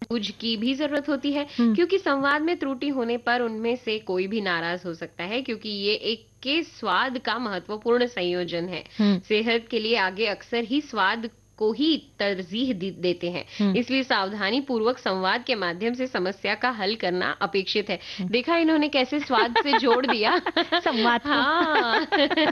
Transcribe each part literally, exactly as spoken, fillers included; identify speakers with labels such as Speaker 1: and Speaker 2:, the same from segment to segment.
Speaker 1: सूझ की भी ज़रूरत होती है,
Speaker 2: हुँ,
Speaker 1: क्योंकि संवाद में त्रुटि होने पर उनमें से कोई भी नाराज़ हो सकता है, क्योंकि ये एक के स्वाद का महत्वपूर्ण संयोजन है।
Speaker 2: हुँ,
Speaker 1: सेहत के लिए आगे अक्सर ही स्वाद को ही तरजीह दे देते हैं।
Speaker 2: हुँ,
Speaker 1: इसलिए सावधानी पूर्वक संवाद के माध्यम से समस्या का हल करना अपेक्षित है।
Speaker 2: हुँ।
Speaker 1: देखा इन्होंने कैसे स्वाद से जोड़ दिया?
Speaker 2: संवाद को।
Speaker 1: हाँ।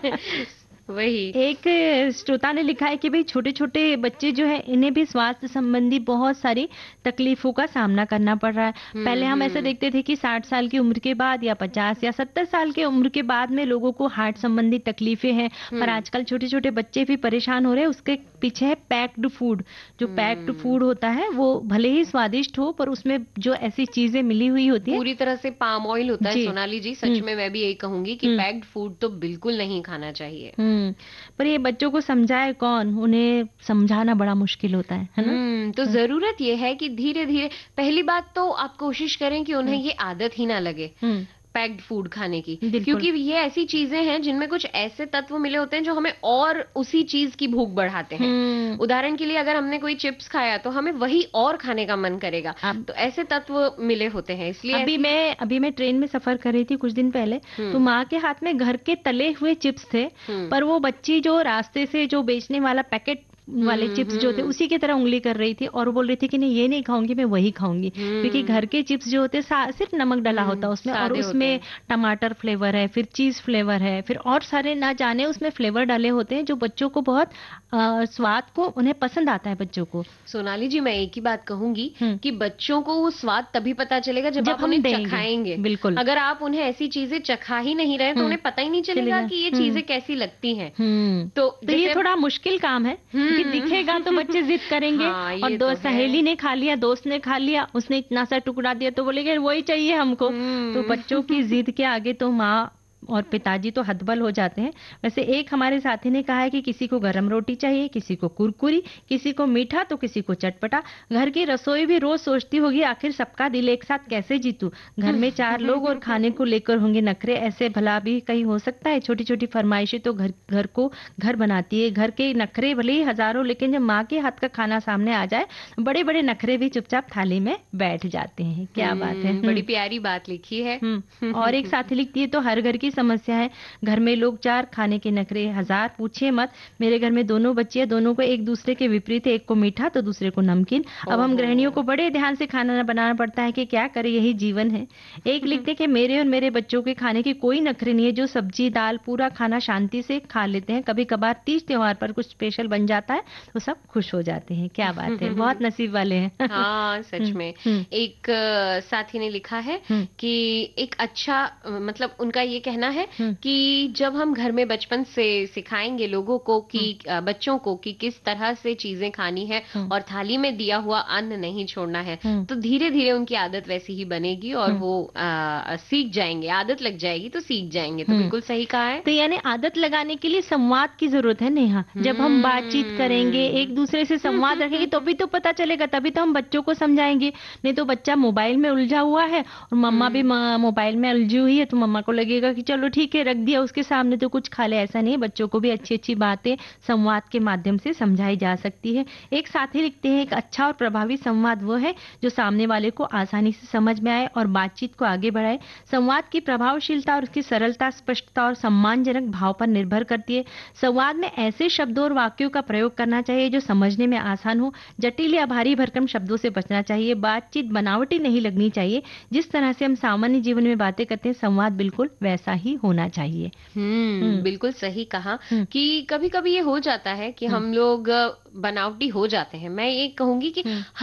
Speaker 1: वही।
Speaker 2: एक श्रोता ने लिखा है कि भई छोटे-छोटे बच्चे जो हैं इन्हें भी स्वास्थ्य संबंधी बहुत सारी तकलीफ़ों का सामना करना पड़ रहा है।
Speaker 1: हुँ,
Speaker 2: पहले हम ऐसे
Speaker 1: हुँ।
Speaker 2: देखते थे कि साठ साल की उम्र के बाद या पचास या सत्तर साल की उम्र के बाद में लोगों को हार्ट संबंधी तकलीफ़ें हैं, पर
Speaker 1: हुँ,
Speaker 2: आजकल छोटे-छोटे बच्चे भी परेशान हो रहे हैं। उसके पीछे है पैक्ड फूड। जो पैक्ड
Speaker 1: हुँ।
Speaker 2: फूड होता है वो भले ही स्वादिष्ट हो पर उसमें जो ऐसी चीज़ें मिली हुई होती हैं।
Speaker 1: पूरी तरह से पाम ऑयल होता है
Speaker 2: जी।
Speaker 1: सोनाली जी, सच
Speaker 2: हुँ,
Speaker 1: में मैं भी यही कहूँगी कि
Speaker 2: हुँ।
Speaker 1: पैक्ड फूड तो बिल्कुल नहीं खाना चाहिए।
Speaker 2: हुँ, पर ये बच्चों को समझाए कौन? उन्हें समझाना बड़ा मुश्किल होता है, है ना?
Speaker 1: हुँ, तो
Speaker 2: हुँ,
Speaker 1: ज़रूरत ये है कि धीरे-धीरे पहली बात तो आप कोशिश करें कि उन्हें
Speaker 2: हुँ,
Speaker 1: ये आदत ही ना लगे,
Speaker 2: हुँ,
Speaker 1: पैक्ड फूड खाने की।
Speaker 2: बिल्कुल।
Speaker 1: क्योंकि ये ऐसी चीज़ें हैं जिनमें कुछ ऐसे तत्व मिले होते हैं जो हमें और उसी चीज़ की भूख बढ़ाते हैं।
Speaker 2: हुँ,
Speaker 1: उदाहरण के लिए अगर हमने कोई चिप्स खाया तो हमें वही और खाने का मन करेगा।
Speaker 2: अब
Speaker 1: तो ऐसे तत्व मिले होते हैं, इसलिए
Speaker 2: अभी
Speaker 1: ऐसी
Speaker 2: मैं अभी मैं ट्रेन में सफ़र कर रही थी कुछ दिन पहले, तो
Speaker 1: हुँ,
Speaker 2: माँ के हाथ में घर के तले हुए चिप्स थे,
Speaker 1: हुँ,
Speaker 2: पर वो बच्ची जो रास्ते से जो बेचने वाला पैकेट वाले
Speaker 1: हुँ,
Speaker 2: चिप्स जो थे,
Speaker 1: हुँ,
Speaker 2: उसी की तरह उँगली कर रही थी और वो बोल रही थी कि नहीं ये नहीं खाऊँगी, मैं वही खाऊँगी। क्योंकि
Speaker 1: हुँ,
Speaker 2: घर के चिप्स जो होते हैं सा सिर्फ़ नमक डला होता
Speaker 1: हुँ,
Speaker 2: है उसमें और
Speaker 1: सादे होते
Speaker 2: उसमें
Speaker 1: हैं।
Speaker 2: टमाटर फ्लेवर है, फिर चीज़ फ्लेवर है, फिर और सारे ना जाने उसमें फ्लेवर डाले होते हैं जो बच्चों को बहुत अ, स्वाद को उन्हें पसंद आता है बच्चों को।
Speaker 1: सोनाली जी, मैं एक ही बात कहूँगी
Speaker 2: हुँ,
Speaker 1: कि बच्चों को वो स्वाद तभी पता चलेगा जब
Speaker 2: जब
Speaker 1: आप
Speaker 2: हम
Speaker 1: उन्हें
Speaker 2: देंगे,
Speaker 1: चखाएँगे।
Speaker 2: बिल्कुल।
Speaker 1: अगर आप उन्हें ऐसी चीज़ें चखा ही नहीं रहे हैं, तो
Speaker 2: हुँ,
Speaker 1: उन्हें पता ही नहीं चलेगा
Speaker 2: चलेगा
Speaker 1: कि ये
Speaker 2: हुँ।
Speaker 1: चीज़ें कैसी लगती हैं।
Speaker 2: हुँ।
Speaker 1: तो
Speaker 2: तो ये
Speaker 1: जैसे अब
Speaker 2: थोड़ा मुश्किल काम है क्योंकि दिखेगा तो
Speaker 1: हुँ।
Speaker 2: बच्चे ज़िद करेंगे
Speaker 1: हाँ,
Speaker 2: और
Speaker 1: ये
Speaker 2: दो
Speaker 1: तो है।
Speaker 2: सहेली ने खा लिया, दोस्त ने खा लिया, उसने इतना सा टुकड़ा दिया तो बोलेंगे वही चाहिए हमको। तो
Speaker 1: हुँ।
Speaker 2: बच्चों की ज़िद के आगे तो माँ और पिताजी तो हतबल हो जाते हैं। वैसे एक हमारे साथी ने कहा है कि किसी को गरम रोटी चाहिए, किसी को कुरकुरी, किसी को मीठा तो किसी को चटपटा। घर की रसोई भी रोज़ सोचती होगी आखिर सबका दिल एक साथ कैसे जीतूँ? घर में चार लोग और खाने को लेकर होंगे नखरे, ऐसे भला भी कहीं हो सकता है? छोटी-छोटी फ़रमाइशें तो घर घर को घर बनाती है। घर के नखरे भले ही हज़ारों लेकिन जब माँ के हाथ का खाना सामने आ जाए, बड़े-बड़े नखरे भी चुपचाप थाली में बैठ जाते हैं। क्या बात है!
Speaker 1: हुँ,
Speaker 2: हुँ।
Speaker 1: बड़ी प्यारी बात लिखी है।
Speaker 2: हुँ। और एक साथी लिखती है तो हर घर की समस्या है। घर में लोग चार, खाने के नखरे हज़ार, पूछिए मत। मेरे घर में दोनों बच्ची हैं, दोनों को एक-दूसरे के विपरीत है, एक को मीठा तो दूसरे को नमकीन। अब हम
Speaker 1: ओहो!
Speaker 2: गृहिणियों को बड़े ध्यान से खाना बनाना पड़ता है कि क्या करें यही जीवन है। एक लिखते हैं कि मेरे और मेरे बच्चों के खाने की कोई नखरे नहीं है, जो सब्जी, दाल पूरा खाना शांति से खा लेते हैं। कभी-कभार तीज त्योहार पर कुछ स्पेशल बन जाता है, तो सब खुश हो जाते हैं। क्या बात है! बहुत नसीब वाले हैं।
Speaker 1: हाँ, सच
Speaker 2: हुँ,
Speaker 1: में।
Speaker 2: हुँ,
Speaker 1: एक अ, साथी ने लिखा है
Speaker 2: हुँ,
Speaker 1: कि एक अच्छा अ, मतलब उनका ये कहना है
Speaker 2: हुँ,
Speaker 1: कि जब हम घर में बचपन से सिखाएँगे लोगों को कि
Speaker 2: हुँ,
Speaker 1: अ, बच्चों को कि किस तरह से चीज़ें खानी है
Speaker 2: हुँ,
Speaker 1: और थाली में दिया हुआ अन्न नहीं छोड़ना है,
Speaker 2: हुँ,
Speaker 1: तो धीरे-धीरे उनकी आदत वैसी ही बनेगी और
Speaker 2: हुँ,
Speaker 1: वो अ, सीख जाएँगे, आदत लग जाएगी तो सीख जाएँगे। तो
Speaker 2: हुँ।
Speaker 1: बिल्कुल सही कहा है।
Speaker 2: तो यानी आदत लगाने के लिए संवाद की ज़रूरत है नेहा। जब हम बातचीत करेंगे,
Speaker 1: हम्म।
Speaker 2: एक-दूसरे से संवाद रखेंगे तभी तो पता चलेगा, तभी तो हम बच्चों को समझाएँगे। नहीं तो बच्चा मोबाइल में उलझा हुआ है और मम्मा भी
Speaker 1: हुँ,
Speaker 2: म मोबाइल में उलझी हुई है, तो मम्मा को लगेगा कि चलो ठीक है रख दिया उसके सामने तो कुछ खा ले, ऐसा नहीं है। बच्चों को भी अच्छी-अच्छी बातें संवाद के माध्यम से समझाई जा सकती है। एक साथी लिखते हैं, एक अच्छा और प्रभावी संवाद वो है जो सामने वाले को आसानी से समझ में आए और बातचीत को आगे बढ़ाए। संवाद की प्रभावशीलता और उसकी सरलता, स्पष्टता और सम्मानजनक भाव पर निर्भर करती है। संवाद में ऐसे शब्दों और वाक्यों का प्रयोग करना चाहिए जो समझने में आसान हो। जटिल या भारी भरकम शब्दों से बचना चाहिए। बातचीत बनावटी नहीं लगनी चाहिए। जिस तरह से हम सामान्य जीवन में बातें करते हैं, संवाद बिल्कुल वैसा ही होना चाहिए।
Speaker 1: हुँ,
Speaker 2: हुँ,
Speaker 1: बिल्कुल सही कहा
Speaker 2: हुँ,
Speaker 1: कि कभी-कभी ये हो जाता है कि
Speaker 2: हुँ,
Speaker 1: हम लोग अ, बनावटी हो जाते हैं। मैं ये कहूँगी कि
Speaker 2: हुँ।